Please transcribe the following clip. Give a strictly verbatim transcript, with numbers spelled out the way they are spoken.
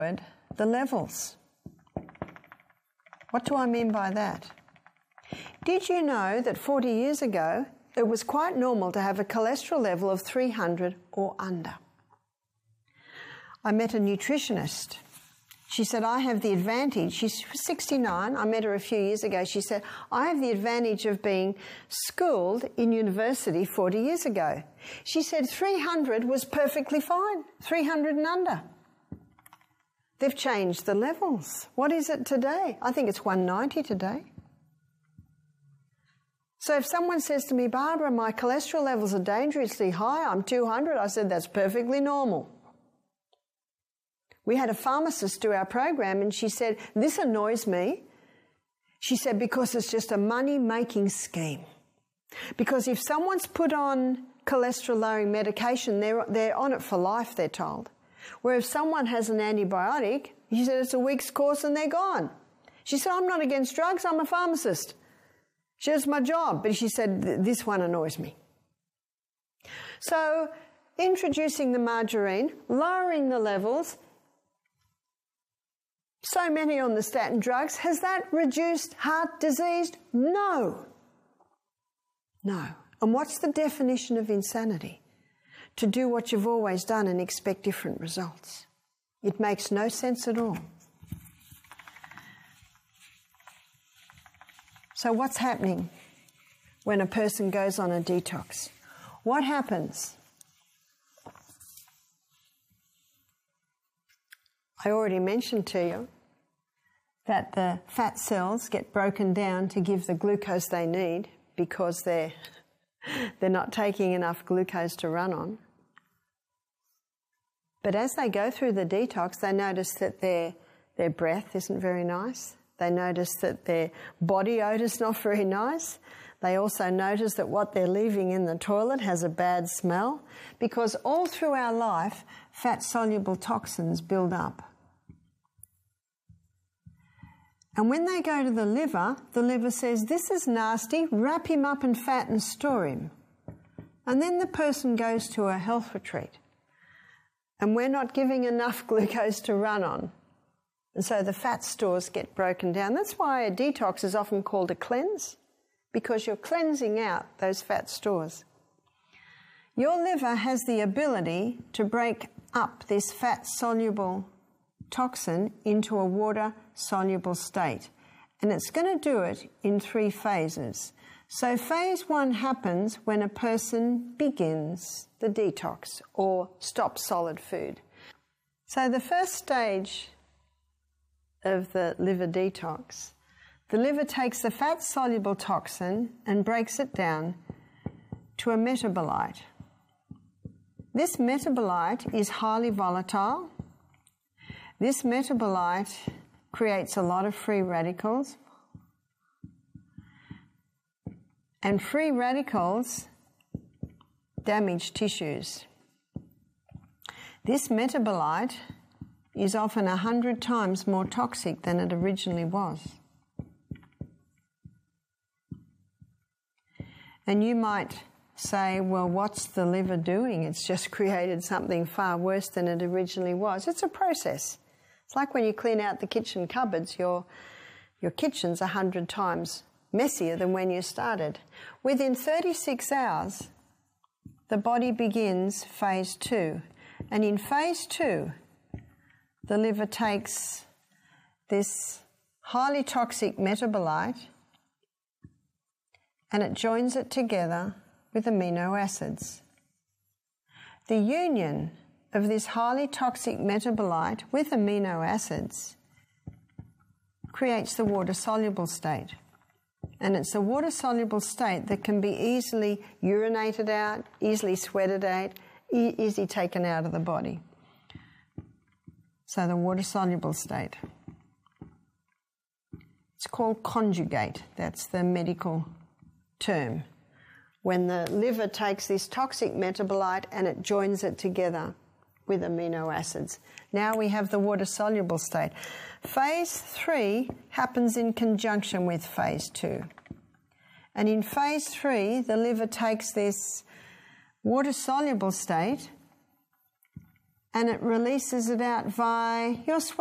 the levels. What do I mean by that? Did you know that forty years ago it was quite normal to have a cholesterol level of three hundred or under? I met a nutritionist. She said, I have the advantage. She's sixty-nine. I met her a few years ago. She said, I have the advantage of being schooled in university forty years ago. She said three hundred was perfectly fine, three hundred and under. They've changed the levels. What is it today? I think it's one ninety today. So if someone says to me, Barbara, my cholesterol levels are dangerously high, I'm two hundred, I said, that's perfectly normal. We had a pharmacist do our program and she said, this annoys me. She said, because it's just a money-making scheme. Because if someone's put on cholesterol-lowering medication, they're, they're on it for life, they're told. Where if someone has an antibiotic, she said, it's a week's course and they're gone. She said, I'm not against drugs, I'm a pharmacist. She said, it's my job. But she said, this one annoys me. So, introducing the margarine, lowering the levels, so many on the statin drugs, has that reduced heart disease? No. No. And what's the definition of insanity? To do what you've always done and expect different results. It makes no sense at all. So what's happening when a person goes on a detox? What happens? I already mentioned to you that the fat cells get broken down to give the glucose they need because they're, they're not taking enough glucose to run on. But as they go through the detox, they notice that their, their breath isn't very nice. They notice that their body odour's not very nice. They also notice that what they're leaving in the toilet has a bad smell, because all through our life, fat-soluble toxins build up. And when they go to the liver, the liver says, this is nasty, wrap him up in fat and store him. And then the person goes to a health retreat. And we're not giving enough glucose to run on. And so the fat stores get broken down. That's why a detox is often called a cleanse, because you're cleansing out those fat stores. Your liver has the ability to break up this fat-soluble toxin into a water-soluble state. And it's going to do it in three phases. So phase one happens when a person begins the detox or stops solid food. So the first stage of the liver detox, the liver takes the fat-soluble toxin and breaks it down to a metabolite. This metabolite is highly volatile. This metabolite creates a lot of free radicals. And free radicals damage tissues. This metabolite is often a hundred times more toxic than it originally was. And you might say, well, what's the liver doing? It's just created something far worse than it originally was. It's a process. It's like when you clean out the kitchen cupboards, your, your kitchen's a hundred times messier than when you started. Within thirty-six hours, the body begins phase two. And in phase two, the liver takes this highly toxic metabolite and it joins it together with amino acids. The union of this highly toxic metabolite with amino acids creates the water-soluble state. And it's a water-soluble state that can be easily urinated out, easily sweated out, e- easily taken out of the body. So the water-soluble state. It's called conjugate. That's the medical term. When the liver takes this toxic metabolite and it joins it together with amino acids. Now we have the water-soluble state. Phase three happens in conjunction with phase two. And in phase three, the liver takes this water-soluble state and it releases it out via your sweat.